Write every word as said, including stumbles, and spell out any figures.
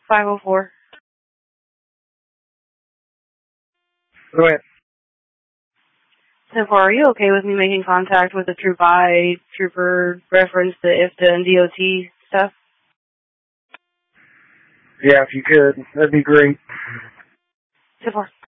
five oh four. Go ahead. So far, are you okay with me making contact with the Troop I, Trooper, reference to I F T A and D O T stuff? Yeah, if you could, that'd be great. So far.